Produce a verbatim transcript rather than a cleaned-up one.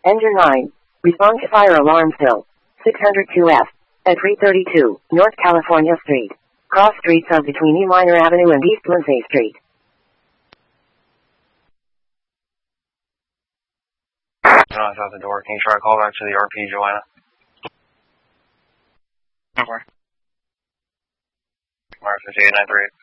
Engine nine. Respond to fire alarm still. six hundred two F. At three thirty-two, North California Street. Cross streets of between E. Minor Avenue and East Lindsay Street. Joanna's out the door. Can you try to call back to the R P, Joanna? Okay. Mars fifty-eight nine three.